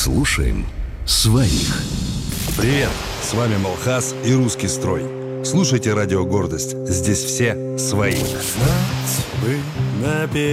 Слушаем своих. Привет, с вами Малхас и Русский строй. Слушайте радио «Гордость». Здесь все свои. Знать бы